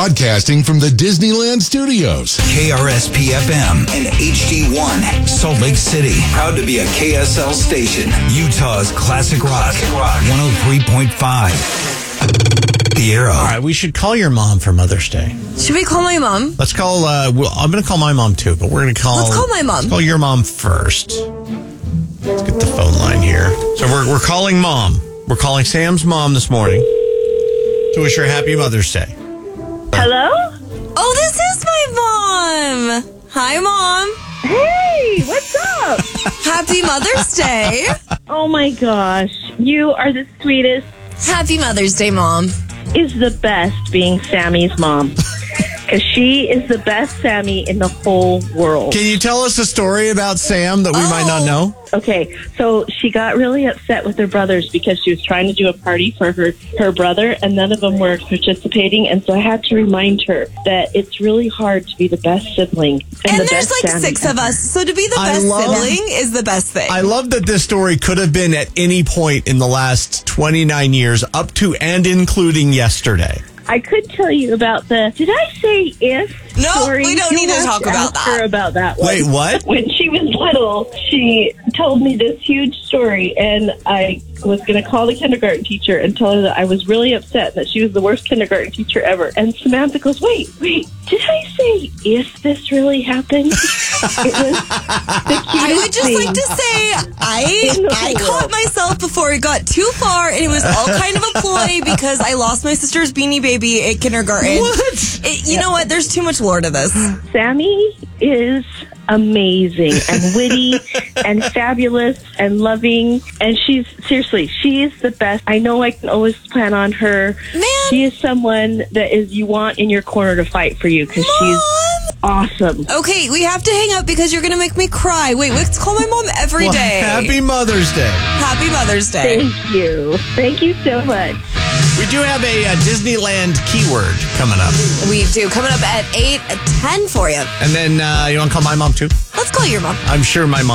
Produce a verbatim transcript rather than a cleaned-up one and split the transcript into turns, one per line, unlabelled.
Broadcasting from the Disneyland Studios.
K R S P F M and H D one, Salt Lake City. Proud to be a K S L station. Utah's Classic Rock, one oh three point five. The Arrow.
All right, we should call your mom for Mother's Day.
Should we call my mom?
Let's call, uh, well, I'm going to call my mom too, but we're going to call...
Let's call my mom.
Let's call your mom first. Let's get the phone line here. So we're, we're calling mom. We're calling Sam's mom this morning to wish her happy Mother's Day.
Hello?
Oh, this is my mom. Hi, Mom.
Hey, what's up?
Happy Mother's Day.
Oh my gosh, you are the sweetest.
Happy Mother's Day, Mom.
Is the best being Sammy's mom. Because she is the best Sammy in the whole world.
Can you tell us a story about Sam that we
Oh.
might not know?
Okay, so she got really upset with her brothers because she was trying to do a party for her, her brother, and none of them were participating. And so I had to remind her that it's really hard to be the best sibling. And,
And
the
there's
best
like
Sammy
six of
ever.
us, so to be the
I
best
love-
sibling is the best thing.
I love that this story could have been at any point in the last twenty-nine years, up to and including yesterday.
I could tell you about the, did I say if
No,
story?
we don't
You
need to
have
talk about
ask
that.
her about that one.
Wait, what?
When she was little, she told me this huge story, and I was going to call the kindergarten teacher and tell her that I was really upset that she was the worst kindergarten teacher ever. And Samantha goes, wait, wait, did I say if this really happened? It was the cutest
I would just
thing.
like to say I
In the
I
world.
caught myself before it got too far, and it was all kind of a ploy because I lost my sister's Beanie Baby at kindergarten.
What?
It, you know what? There's too much lore to this.
Sammy is amazing and witty and fabulous and loving, and she's seriously, she is the best. I know I can always plan on her.
Man.
She is someone that is you want in your corner to fight for you because she's awesome.
Okay, we have to hang up because you're going to make me cry. Wait, let's call my mom every
Well,
day.
happy Mother's Day.
Happy Mother's Day.
Thank you. Thank you so much.
We do have a, uh Disneyland keyword coming up.
We do. Coming up at eight ten for you.
And then uh, you want to call my mom too?
Let's call your mom.
I'm sure my mom